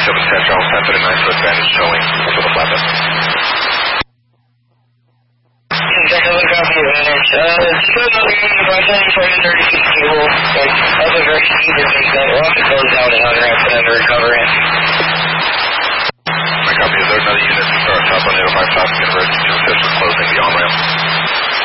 Showing Central, 1039 to advantage, showing with a weapon. Take a look at the advantage. Still not being able to find any 30 feet cable, like other direction either means that we'll have to close out and unwrap it and recover it.